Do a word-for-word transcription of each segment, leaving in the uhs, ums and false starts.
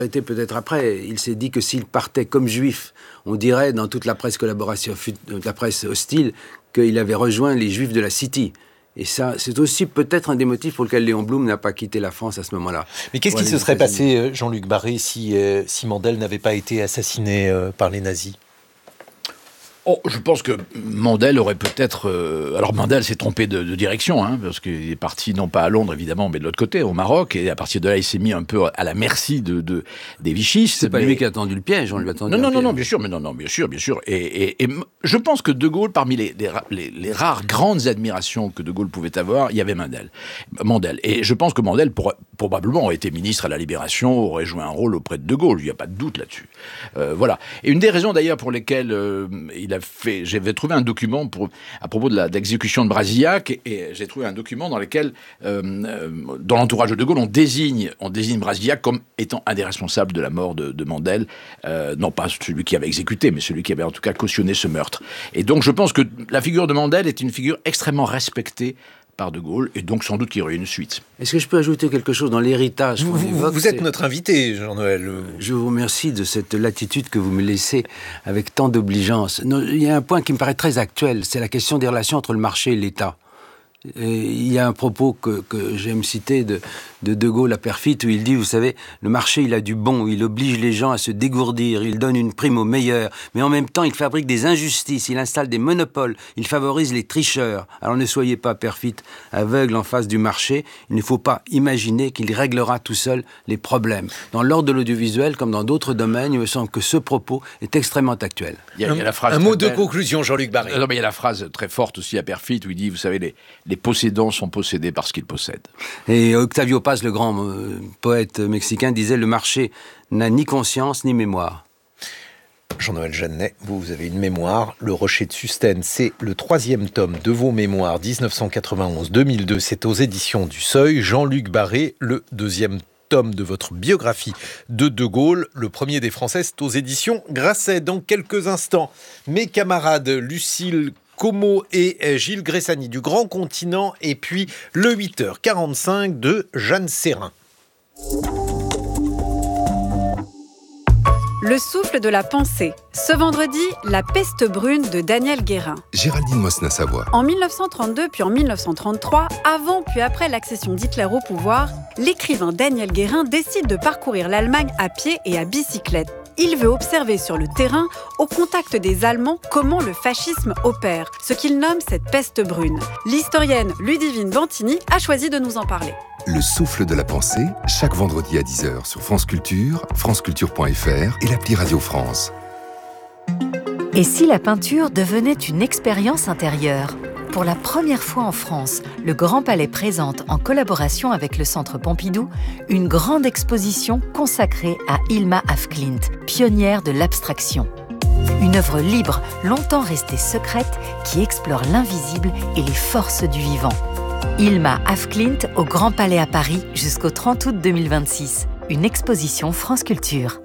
Été peut-être après, il s'est dit que s'il partait comme juif, on dirait dans toute la presse collaboration, la presse hostile, qu'il avait rejoint les juifs de la City. Et ça, c'est aussi peut-être un des motifs pour lequel Léon Blum n'a pas quitté la France à ce moment-là. Mais qu'est-ce qui se serait passé, Jean-Luc Barré, si, euh, si Mandel n'avait pas été assassiné euh, par les nazis ? Oh, je pense que Mandel aurait peut-être... Euh, alors Mandel s'est trompé de, de direction, hein, parce qu'il est parti non pas à Londres, évidemment, mais de l'autre côté, au Maroc, et à partir de là, il s'est mis un peu à la merci de, de, des vichistes. C'est pas mais... lui qui a tendu le piège, on lui a tendu non, non, le non, piège. non, bien sûr, mais non, non, bien sûr, bien sûr. Et, et, et je pense que De Gaulle, parmi les, les, les, les rares grandes admirations que De Gaulle pouvait avoir, il y avait Mandel. Mandel. Et je pense que Mandel, pour, probablement, aurait été ministre à la Libération, aurait joué un rôle auprès de De Gaulle, il n'y a pas de doute là-dessus. Euh, voilà. Et une des raisons, d'ailleurs, pour lesquelles euh, il a fait... J'avais trouvé un document pour, à propos de, la, de l'exécution de Brasillac, et, et j'ai trouvé un document dans lequel, euh, euh, dans l'entourage de De Gaulle, on désigne, on désigne Brasillac comme étant un des responsables de la mort de, de Mandel, euh, non pas celui qui avait exécuté, mais celui qui avait en tout cas cautionné ce meurtre. Et donc je pense que la figure de Mandel est une figure extrêmement respectée par De Gaulle, et donc sans doute qu'il y aurait une suite. Est-ce que je peux ajouter quelque chose dans l'héritage qu'on vous, évoque, vous êtes c'est... notre invité, Jean-Noël. Je vous remercie de cette latitude que vous me laissez avec tant d'obligeance. Non, il y a un point qui me paraît très actuel, c'est la question des relations entre le marché et l'État. Et il y a un propos que, que j'aime citer de, de De Gaulle à Perfit, où il dit, vous savez, le marché, il a du bon, il oblige les gens à se dégourdir, il donne une prime aux meilleurs, mais en même temps, il fabrique des injustices, il installe des monopoles, il favorise les tricheurs. Alors ne soyez pas, Perfit, aveugle en face du marché, il ne faut pas imaginer qu'il réglera tout seul les problèmes. Dans l'ordre de l'audiovisuel, comme dans d'autres domaines, il me semble que ce propos est extrêmement actuel. Il y a, un il y a la phrase un mot de belle. conclusion, Jean-Luc Barré. Non, mais il y a la phrase très forte aussi à Perfit, où il dit, vous savez, les, les possédants sont possédés parce qu'ils possèdent. Et Octavio Paz, le grand euh, poète mexicain, disait « Le marché n'a ni conscience ni mémoire ». Jean-Noël Jeannet, vous, vous avez une mémoire. Le Rocher de Sustène, c'est le troisième tome de vos mémoires, dix-neuf cent quatre-vingt-onze à deux mille deux. C'est aux éditions du Seuil. Jean-Luc Barré, le deuxième tome de votre biographie de De Gaulle. Le premier des Français, c'est aux éditions Grasset. Dans quelques instants, mes camarades Lucille Como et Gilles Gressani du Grand Continent, et puis le huit heures quarante-cinq de Jeanne Serrin. Le souffle de la pensée. Ce vendredi, La peste brune de Daniel Guérin. Géraldine Mosna-Savoie. En dix-neuf cent trente-deux puis en dix-neuf cent trente-trois, avant puis après l'accession d'Hitler au pouvoir, l'écrivain Daniel Guérin décide de parcourir l'Allemagne à pied et à bicyclette. Il veut observer sur le terrain, au contact des Allemands, comment le fascisme opère, ce qu'il nomme cette peste brune. L'historienne Ludivine Bantini a choisi de nous en parler. Le souffle de la pensée, chaque vendredi à dix heures sur France Culture, franceculture point f r et l'appli Radio France. Et si la peinture devenait une expérience intérieure ? Pour la première fois en France, le Grand Palais présente, en collaboration avec le Centre Pompidou, une grande exposition consacrée à Hilma af Klint, pionnière de l'abstraction. Une œuvre libre, longtemps restée secrète, qui explore l'invisible et les forces du vivant. Hilma af Klint au Grand Palais à Paris jusqu'au trente août deux mille vingt-six. Une exposition France Culture.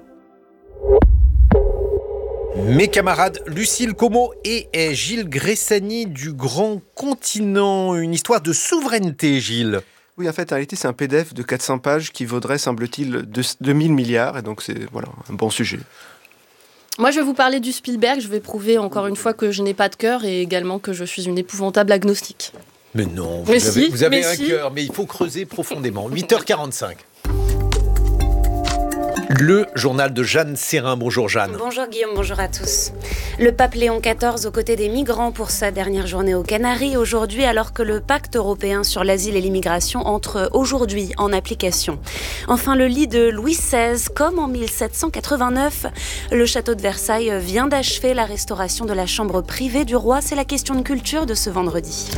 Mes camarades Lucille Como et Gilles Gressani du Grand Continent. Une histoire de souveraineté, Gilles. Oui, en fait, en réalité, c'est un P D F de quatre cents pages qui vaudrait, semble-t-il, deux mille milliards. Et donc, c'est voilà, un bon sujet. Moi, je vais vous parler du Spielberg. Je vais prouver encore une fois que je n'ai pas de cœur et également que je suis une épouvantable agnostique. Mais non, vous mais avez, si, vous avez mais un si. cœur, mais il faut creuser profondément. huit heures quarante-cinq. Le journal de Jeanne Serrin. Bonjour Jeanne. Bonjour Guillaume, bonjour à tous. Le pape Léon quatorze aux côtés des migrants pour sa dernière journée aux Canaries aujourd'hui, alors que le pacte européen sur l'asile et l'immigration entre aujourd'hui en application. Enfin, le lit de Louis seize, comme en mille sept cent quatre-vingt-neuf. Le château de Versailles vient d'achever la restauration de la chambre privée du roi. C'est la question de culture de ce vendredi.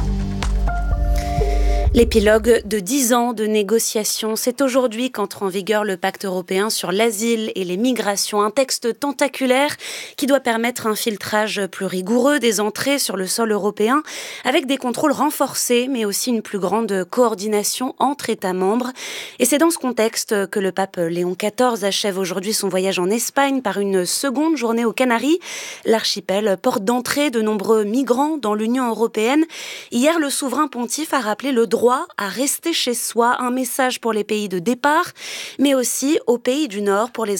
L'épilogue de dix ans de négociations, c'est aujourd'hui qu'entre en vigueur le pacte européen sur l'asile et les migrations, un texte tentaculaire qui doit permettre un filtrage plus rigoureux des entrées sur le sol européen avec des contrôles renforcés mais aussi une plus grande coordination entre États membres. Et c'est dans ce contexte que le pape Léon quatorze achève aujourd'hui son voyage en Espagne par une seconde journée aux Canaries. L'archipel porte d'entrée de nombreux migrants dans l'Union européenne. Hier, le souverain pontife a rappelé le droit droit à rester chez soi, un message pour les pays de départ, mais aussi aux pays du Nord pour les